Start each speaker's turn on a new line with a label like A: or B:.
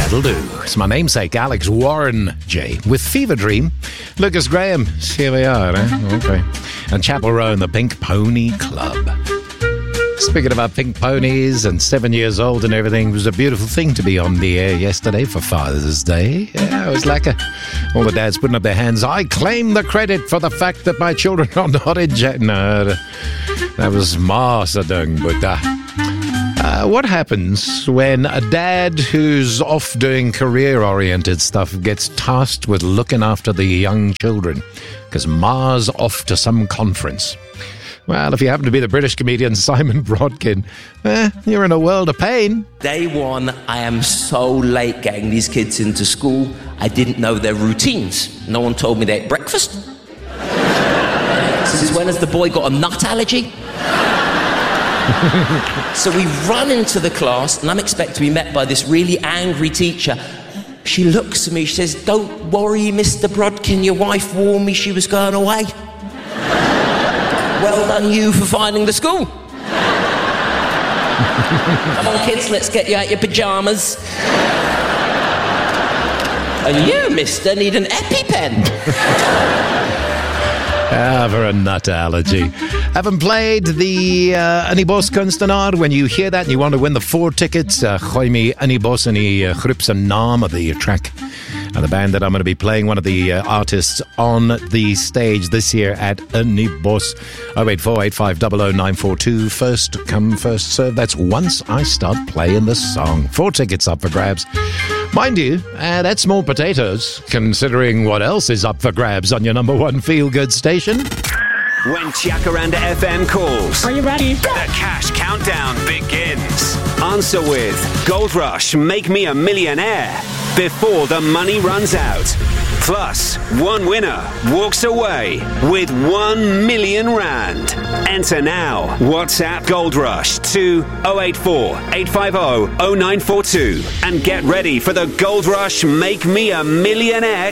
A: That'll do. It's my namesake, Alex Warren J, with Fever Dream. Lucas Graham. Here we are, eh? Okay. And Chapel Row and the Pink Pony Club. Speaking about pink ponies and 7 years old and everything, it was a beautiful thing to be on the air yesterday for Father's Day. Yeah, it was like all the dads putting up their hands. I claim the credit for the fact that my children are not in jail. No, that was Masadung Buddha. What happens when a dad who's off doing career-oriented stuff gets tasked with looking after the young children? Because Ma's off to some conference. Well, if you happen to be the British comedian Simon Brodkin, you're in a world of pain.
B: Day one, I am so late getting these kids into school. I didn't know their routines. No one told me they ate breakfast. Since when has the boy got a nut allergy? So we run into the class, and I'm expected to be met by this really angry teacher. She looks at me, she says, "Don't worry, Mr. Brodkin, your wife warned me she was going away." Well done you for finding the school. Come on, kids, let's get you out your pyjamas. And you, mister, need an EpiPen.
A: For a nut allergy. Haven't played the Anibos Kunstenaar. When you hear that and you want to win the 4 tickets, gooi me Anibos in die groep se naam of the track. And the band that I'm going to be playing, one of the artists on the stage this year at Anibos. 08485000942. First come, first serve. That's once I start playing the song. 4 tickets up for grabs. Mind you, that's small potatoes, considering what else is up for grabs on your number one feel-good station.
C: When Jacaranda FM calls,
D: are you ready?
C: The cash countdown begins. Answer with Gold Rush, Make Me a Millionaire, before the money runs out. Plus, one winner walks away with 1 million rand. Enter now. WhatsApp Gold Rush to 084 850 0942 and get ready for the Gold Rush Make Me a Millionaire